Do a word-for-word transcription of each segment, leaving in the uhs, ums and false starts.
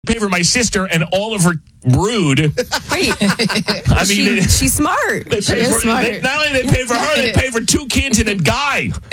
pay for my sister and all of her brood. Wait, I mean, she, they, she's smart. they She pay is for, smart. they, not only they pay for her, they pay for two kids and a guy. And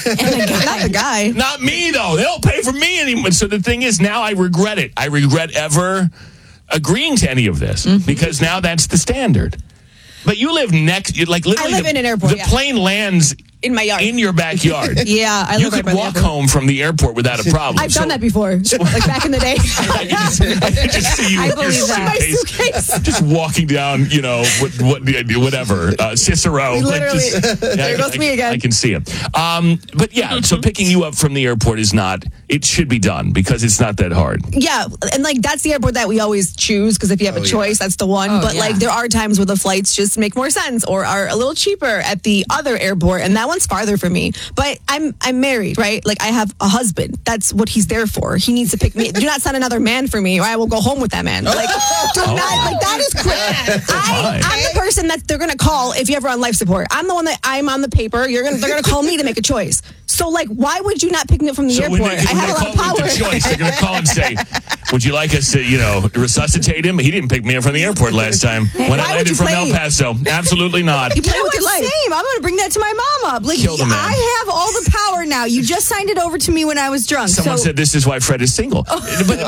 a guy. Not the guy. Not me, though. They don't pay for me anymore. So the thing is, now I regret it. I regret ever agreeing to any of this mm-hmm. because now that's the standard. But you live next, you like literally. I live the, in an airport, The yeah. plane lands in my yard. in your backyard. Yeah, I you live could right by walk the airport. home from the airport without a problem. I've So- done that before, like back in the day. I can just, I can just see you I with your believe that. My suitcase, suitcase. just walking down, you know, what, what whatever, uh, Cicero. like Literally. just- There I- goes I, me again. I can see it. Um, but yeah, so picking you up from the airport is not. It should be done because it's not that hard. Yeah, and like that's the airport that we always choose because if you have Oh, a yeah. choice, that's the one. Oh, but yeah. like there are times where the flights just make more sense or are a little cheaper at the other airport, and that one's farther for me. But I'm I'm married, right? Like I have a husband. That's what he's there for. He needs to pick me. Do not send another man for me, or I will go home with that man. Like do not like that is crazy. I, I'm the person that they're gonna call if you're ever on life support. I'm the one that I'm on the paper. You're gonna they're gonna call me to make a choice. So like, why would you not pick me up from the So airport? when they, I when have they a lot of call power. with the choice, they're going to call and say, "Would you like us to, you know, resuscitate him? He didn't pick me up from the airport last time when Why I would landed you from play- El Paso. Absolutely not." You play You know with your what? life. Same. I'm going to bring that to my mom up. Like, Kill the man. I have all the power now. You just signed it over to me when I was drunk. Someone so said this is why Fred is single. But, but, but, but,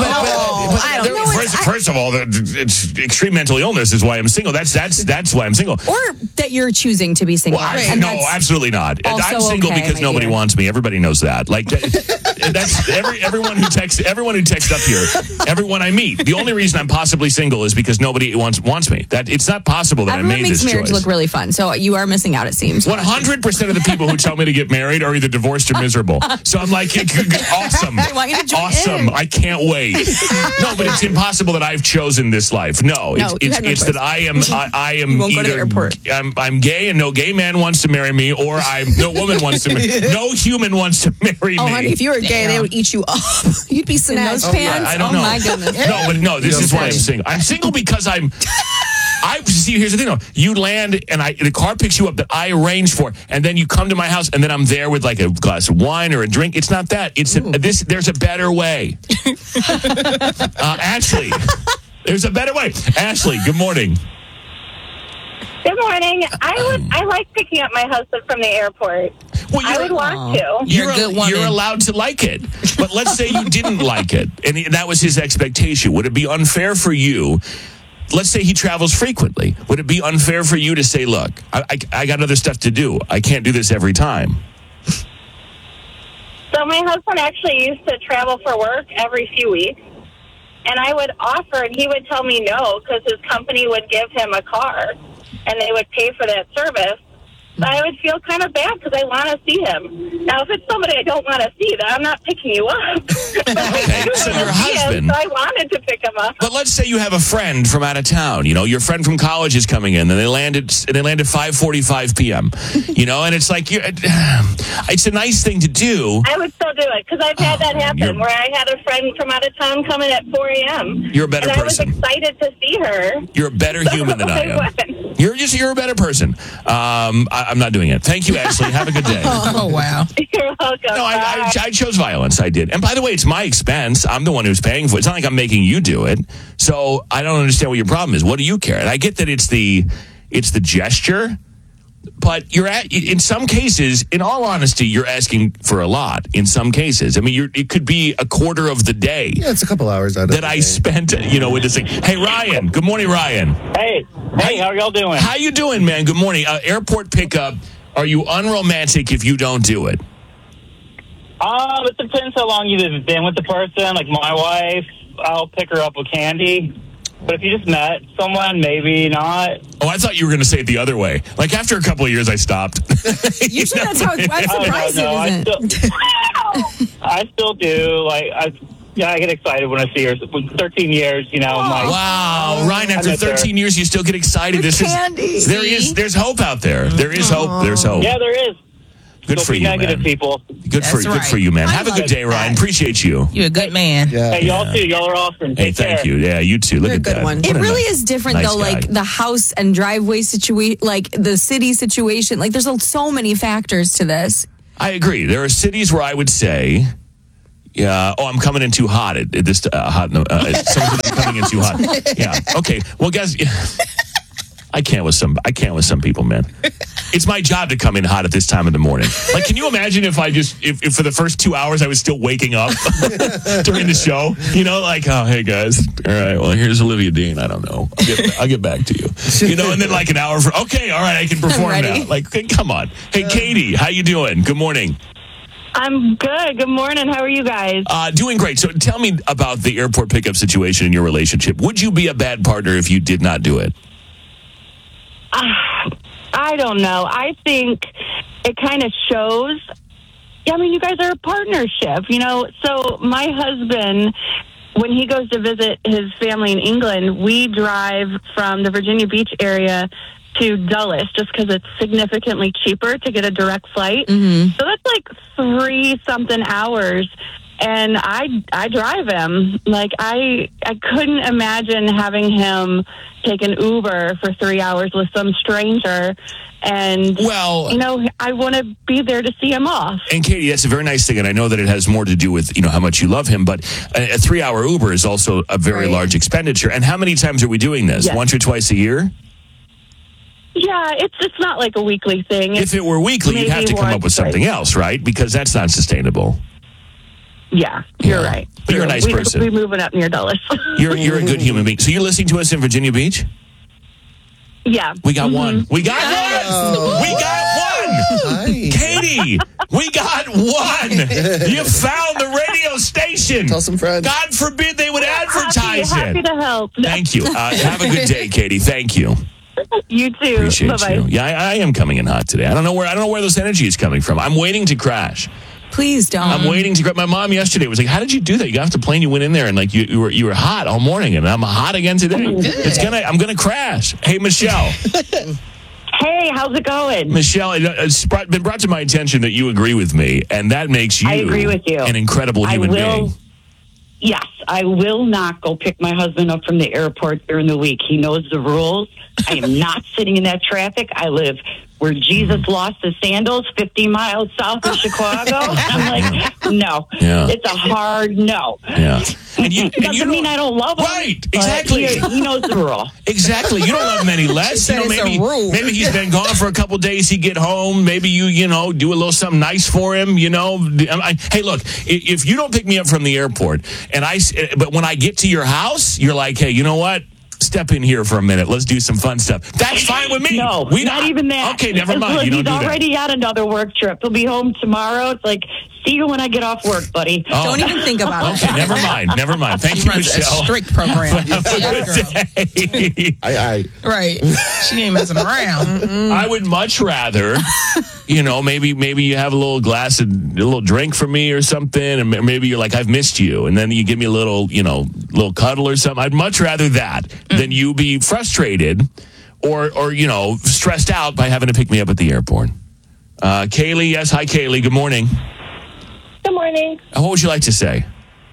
I don't there- know. First, first of all, the, it's extreme mental illness is why I'm single. That's that's that's why I'm single. Or that you're choosing to be single. Well, I, And no, that's- absolutely not. also I'm single okay, because my nobody dear. wants me. Everybody knows that. Like that, that's every everyone who texts everyone who texts up here, everyone I meet. The only reason I'm possibly single is because nobody wants wants me. That it's not possible that Everyone I made makes this marriage choice. look really fun. So you are missing out, it seems. One hundred percent of the people who tell me to get married are either divorced or miserable. So I'm like, awesome, I want you to join awesome. in. I can't wait. No, but it's impossible that I've chosen this life. No, No, it's you it's, had no it's choice. that I am I, I am won't go to the either airport. I'm I'm gay and no gay man wants to marry me, or I'm no woman wants to marry no human wants to marry Oh, me. honey, if you were gay, they would eat you up. You'd be In snatched. those pants? I don't oh know. my goodness. No, but no, this You is why I'm okay? single. I'm single because I'm. I see. Here's the thing, though. You land, and I the car picks you up that I arranged for, and then you come to my house, and then I'm there with like a glass of wine or a drink. It's not that. It's a, this. There's a better way. uh, Ashley, there's a better way. Ashley, good morning. Good morning. I would. I like picking up my husband from the airport. Well, I would want to. You're a You're, good woman. you're allowed to like it. But let's say you didn't like it, and he- that was his expectation. Would it be unfair for you? Let's say he travels frequently. Would it be unfair for you to say, look, I, I, I got other stuff to do. I can't do this every time. So my husband actually used to travel for work every few weeks, and I would offer, and he would tell me no because his company would give him a car, and they would pay for that service. So I would feel kind of bad because I want to see him. Now, if it's somebody I don't want to see, then I'm not picking you up. Okay, so your husband. So I wanted to pick him up. But let's say you have a friend from out of town. You know, your friend from college is coming in, and they land at they land at five forty-five p.m. You know, and it's like you're, it's a nice thing to do. I would still do it because I've had Oh, that happen you're- where I had a friend from out of town coming at four a.m. You're a better and person. I was excited to see her. You're a better human than I am. went. You're just you're a better person. Um, I, I'm not doing it. Thank you, Ashley. Have a good day. Oh, wow. You're welcome. No, I, Bye. I, I chose violence. I did. And by the way, it's my expense. I'm the one who's paying for it. It's not like I'm making you do it. So I don't understand what your problem is. What do you care? And I get that it's the it's the gesture, but you're at in some cases, in all honesty, you're asking for a lot. In some cases, I mean, you're, it could be a quarter of the day Yeah, it's a couple hours out of that the I day. spent, you know, with this thing. Hey, Ryan. Good morning, Ryan. Hey, hey, how y'all doing? How you doing, man? Good morning. Uh, airport pickup. Are you unromantic if you don't do it? Um, it depends how long you've been with the person. Like my wife, I'll pick her up with candy. But if you just met someone, maybe not. Oh, I thought you were going to say it the other way. Like after a couple of years, I stopped. Usually that's how it's, I'm Oh, surprised no, no, I it isn't. still, I still do. Like, I, yeah, I get excited when I see her. With thirteen years, you know, I'm like, Wow, Ryan! After I bet there- thirteen years, you still get excited. With This candy. is there is there's hope out there. There is hope. There's hope. yeah, there is. Good Don't for be you, negative, man. people. Good for That's good right. for you, man. I Have a good like day, Ryan. that. Appreciate you. You're a good man. Yeah. Hey, y'all too. Y'all are awesome. Hey, Take thank care. you. Yeah, you too. Look You're a at good that. one. What It a really nice- is different, nice though, guy. like the house and driveway situation, like the city situation. Like, there's so many factors to this. I agree. There are cities where I would say Yeah. Oh, I'm coming in too hot. At, at this uh, hot. No, uh, someone said I'm coming in too hot. Yeah. Okay. Well, guys, I can't with some. I can't with some people, man. It's my job to come in hot at this time of the morning. Like, can you imagine if I just, if, if for the first two hours I was still waking up during the show? You know, like, oh, hey guys, all right, well, here's Olivia Dean. I don't know. I'll get, I'll get back to you. You know, and then like an hour for, okay, all right, I can perform now. Like, come on. Hey, Katie, how you doing? Good morning. I'm good. Good morning. How are you guys? Uh, doing great. So tell me about the airport pickup situation in your relationship. Would you be a bad partner if you did not do it? Uh, I don't know. I think it kind of shows. I mean, you guys are a partnership, you know. So my husband, when he goes to visit his family in England, we drive from the Virginia Beach area to Dulles just because it's significantly cheaper to get a direct flight. Mm-hmm. So that's like three something hours. And I, I drive him. Like, I I couldn't imagine having him take an Uber for three hours with some stranger. And, well, you know, I want to be there to see him off. And, Katie, that's a very nice thing. And I know that it has more to do with, you know, how much you love him. But a, a three-hour Uber is also a very right. large expenditure. And how many times are we doing this? Yes. Once or twice a year? Yeah, it's it's not like a weekly thing. It's if it were weekly, you'd have to come up with something twice. else, right? Because that's not sustainable. Yeah, you're Yeah. right. But you're a nice we, person. We're moving up near Dulles. You're you're a good human being. So you're listening to us in Virginia Beach? Yeah. We got Mhm. one. We got one. We got one. Hi. Katie, we got one. You found the radio station. Tell some friends. God forbid they would advertise happy, it. happy to help. Thank you. Uh, have a good day, Katie. Thank you. You too. Appreciate Bye-bye. you. Yeah, I, I am coming in hot today. I don't know where I don't know where this energy is coming from. I'm waiting to crash. Please don't. I'm waiting to grab my mom yesterday. Was like, how did you do that? You got off the plane, you went in there, and like you, you were you were hot all morning, and I'm hot again today. It's gonna I'm gonna crash. Hey, Michelle. Hey, how's it going? Michelle, it- it's brought, been brought to my attention that you agree with me, and that makes you I agree with you. an incredible I human will, being. Yes, I will not go pick my husband up from the airport during the week. He knows the rules. I am not sitting in that traffic. I live where Jesus lost his sandals, fifty miles south of Chicago. I'm like, no. Yeah. It's a hard no. Yeah. And you, and Doesn't you mean I don't love him. Right, but exactly. He, he knows the rule. Exactly. You don't love him any less. You know, it's a maybe rule. maybe he's been gone for a couple days. He get home. Maybe you you know do a little something nice for him. You know. I, hey, look. If you don't pick me up from the airport, and I but when I get to your house, you're like, hey, you know what? Step in here for a minute. Let's do some fun stuff. That's fine with me. No, we not even that. Okay, never It's mind. like You don't he's do that. already on another work trip. He'll be home tomorrow. It's like, see you when I get off work, buddy. Oh. Don't even think about Okay, it. never mind. Never mind. Thank you, runs a Michelle. strict program. Have a good day. I, I, Right. She ain't messing around. I would much rather, you know, maybe maybe you have a little glass of a little drink for me or something, and ma- maybe you're like, I've missed you, and then you give me a little, you know, little cuddle or something. I'd much rather that than you be frustrated or or you know stressed out by having to pick me up at the airport. Uh, Kaylee, yes, hi Kaylee. Good morning. Good morning. Uh, What would you like to say?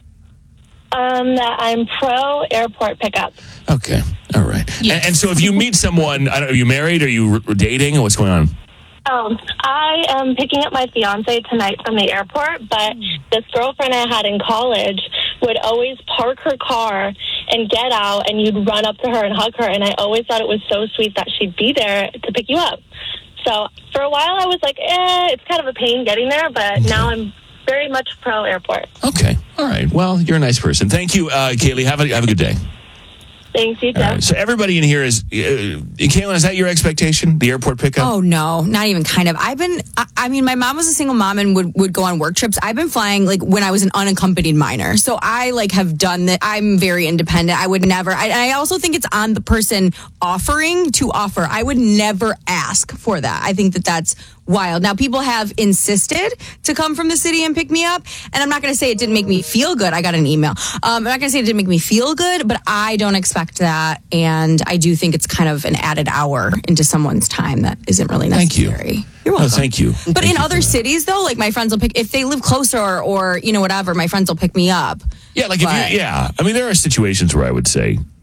Um, that I'm pro airport pickup. Okay, all right. And, and so if you meet someone, I don't know, are you married? Are you r- dating? Or what's going on? Um, I am picking up my fiance tonight from the airport, but this girlfriend I had in college would always park her car and get out, and you'd run up to her and hug her, and I always thought it was so sweet that she'd be there to pick you up. So for a while I was like, eh, it's kind of a pain getting there, but now I'm very much pro airport. Okay, all right. Well, you're a nice person. Thank you, uh, Kaylee. Have a have a good day. Thanks, you too. All right, so everybody in here is, uh, Caitlin, is that your expectation? The airport pickup? Oh no, not even kind of. I've been, I, I mean, my mom was a single mom and would, would go on work trips. I've been flying like when I was an unaccompanied minor. So I like have done that. I'm very independent. I would never, I, I also think it's on the person offering to offer. I would never ask for that. I think that that's wild. Now, people have insisted to come from the city and pick me up. And I'm not going to say it didn't make me feel good. I got an email. Um, I'm not going to say it didn't make me feel good, but I don't expect that. And I do think it's kind of an added hour into someone's time that isn't really Thank you. necessary. You're Oh, welcome. thank you. But Thank in you other for that. cities, though, like my friends will pick, if they live closer or, or you know, whatever, my friends will pick me up. Yeah, like if But- you, yeah. I mean, there are situations where I would say,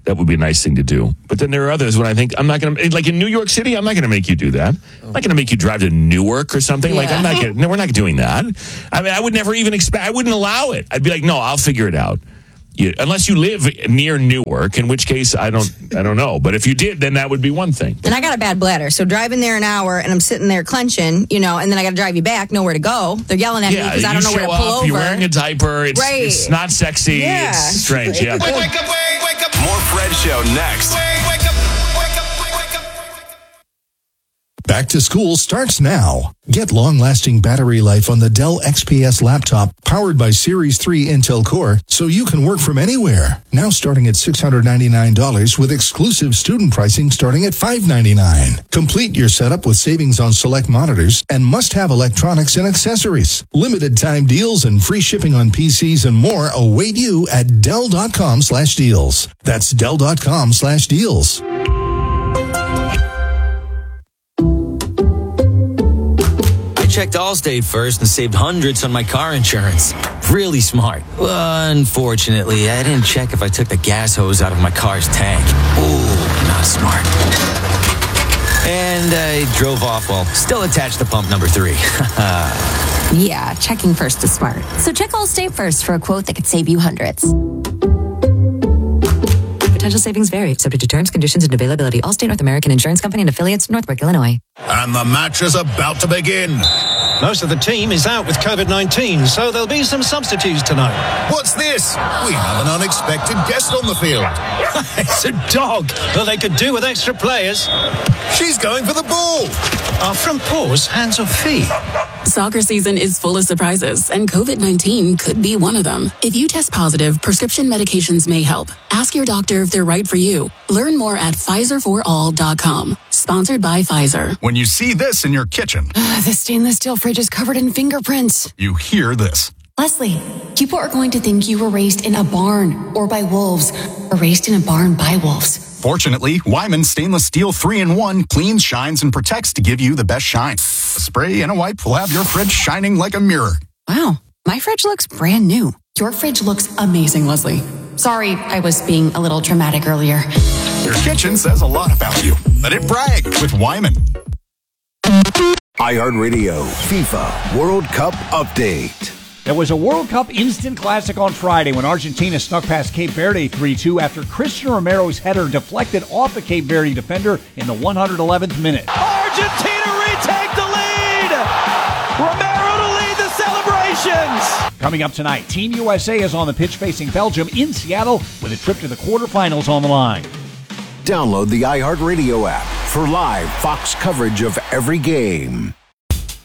That would be a nice thing to do. But then there are others when I think, I'm not going to, like in New York City, I'm not going to make you do that. I'm not going to make you drive to Newark or something. Like, I'm not going to, no, we're not doing that. I mean, I would never even expect, I wouldn't allow it. I'd be like, no, I'll figure it out. You, unless you live near Newark, in which case I don't, I don't know. But if you did, then that would be one thing. And I got a bad bladder, so driving there an hour and I'm sitting there clenching, you know, and then I got to drive you back, nowhere to go. They're yelling at yeah, me because I don't know you where to show pull up, over. You're wearing a diaper. It's, Right. it's not sexy. Yeah. It's strange. Yeah. Wake up, wake, wake up. More Fred Show next. Wake, wake up, wake up, wake up, wake up. Back to school starts now. Get long-lasting battery life on the Dell X P S laptop powered by Series three Intel Core so you can work from anywhere. Now starting at six hundred ninety-nine dollars with exclusive student pricing starting at five hundred ninety-nine dollars. Complete your setup with savings on select monitors and must-have electronics and accessories. Limited time deals and free shipping on P Cs and more await you at Dell.com slash deals. That's Dell.com slash deals. Checked Allstate first and saved hundreds on my car insurance. Really smart. Unfortunately, I didn't check if I took the gas hose out of my car's tank. Ooh, not smart. And I drove off while still attached to pump number three. Yeah, checking first is smart. So check Allstate first for a quote that could save you hundreds. Potential savings vary, subject to terms, conditions, and availability. Allstate North American Insurance Company and affiliates, Northbrook, Illinois. And the match is about to begin. Most of the team is out with COVID nineteen, so there'll be some substitutes tonight. What's this? We have an unexpected guest on the field. It's a dog. Well, they could do with extra players. She's going for the ball. Our front paws, hands or feet? Soccer season is full of surprises, and COVID nineteen could be one of them. If you test positive, prescription medications may help. Ask your doctor if they're right for you. Learn more at Pfizer for all dot com. Sponsored by Pfizer. When you see this in your kitchen, The stainless steel fridge is covered in fingerprints. you hear this. Leslie, people are going to think you were raised in a barn or by wolves, or raised in a barn by wolves. Fortunately, Wyman Stainless Steel three in one cleans, shines, and protects to give you the best shine. A spray and a wipe will have your fridge shining like a mirror. Wow, my fridge looks brand new. Your fridge looks amazing, Leslie. Sorry, I was being a little dramatic earlier. Your kitchen says a lot about you. Let it brag with Wyman. iHeartRadio FIFA World Cup Update. There was a World Cup instant classic on Friday when Argentina snuck past Cape Verde three two after Cristian Romero's header deflected off the Cape Verde defender in the one hundred eleventh minute. Argentina retake the lead! Romero to lead the celebrations! Coming up tonight, Team U S A is on the pitch facing Belgium in Seattle with a trip to the quarterfinals on the line. Download the iHeartRadio app for live Fox coverage of every game.